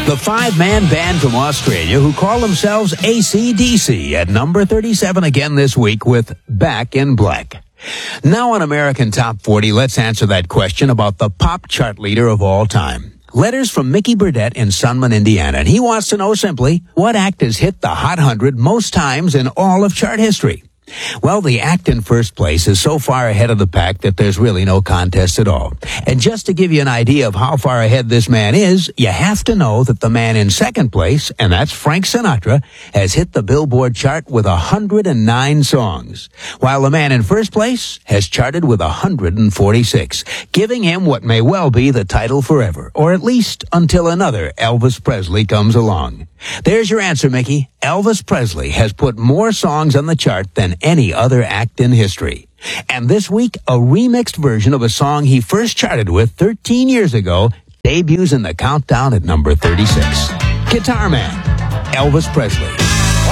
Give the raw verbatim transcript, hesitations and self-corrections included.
The five-man band from Australia who call themselves A C D C at number thirty-seven again this week with Back in Black. Now on American Top forty, let's answer that question about the pop chart leader of all time. Letters from Mickey Burdett in Sunman, Indiana, and he wants to know simply, what act has hit the Hot one hundred most times in all of chart history? Well, the act in first place is so far ahead of the pack that there's really no contest at all. And just to give you an idea of how far ahead this man is, you have to know that the man in second place, and that's Frank Sinatra, has hit the Billboard chart with one hundred nine songs, while the man in first place has charted with one hundred forty-six, giving him what may well be the title forever, or at least until another Elvis Presley comes along. There's your answer, Mickey. Elvis Presley has put more songs on the chart than any other act in history. And this week, a remixed version of a song he first charted with thirteen years ago debuts in the countdown at number thirty-six. Guitar Man, Elvis Presley.